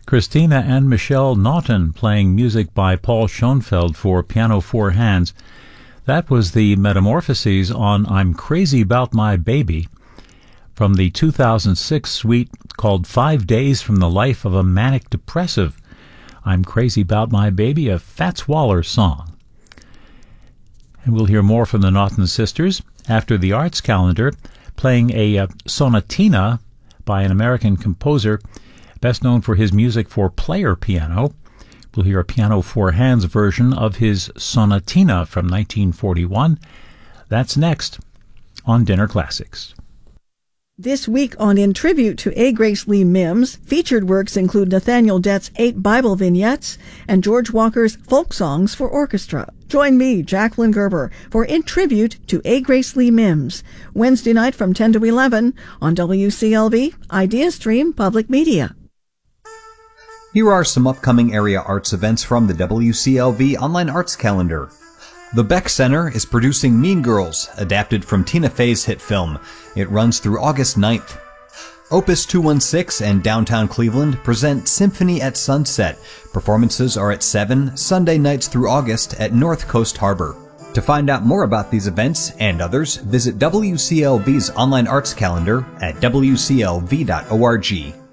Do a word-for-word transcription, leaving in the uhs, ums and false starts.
Christina and Michelle Naughton playing music by Paul Schoenfeld for piano four hands. That was the Metamorphoses on I'm Crazy About My Baby from the two thousand six suite called Five Days from the Life of a Manic Depressive. I'm Crazy About My Baby, a Fats Waller song. And we'll hear more from the Naughton sisters after the Arts Calendar, playing a uh, sonatina by an American composer best known for his music for player piano. We'll hear a piano four hands version of his sonatina from nineteen forty-one. That's next on Dinner Classics. This week on In Tribute to A. Grace Lee Mims, featured works include Nathaniel Dett's Eight Bible Vignettes and George Walker's Folk Songs for Orchestra. Join me, Jacqueline Gerber, for In Tribute to A. Grace Lee Mims, Wednesday night from ten to eleven on W C L V, IdeaStream Public Media. Here are some upcoming area arts events from the W C L V Online Arts Calendar. The Beck Center is producing Mean Girls, adapted from Tina Fey's hit film. It runs through August ninth. Opus two one six and Downtown Cleveland present Symphony at Sunset. Performances are at seven, Sunday nights through August at North Coast Harbor. To find out more about these events and others, visit W C L V's online arts calendar at W C L V dot org.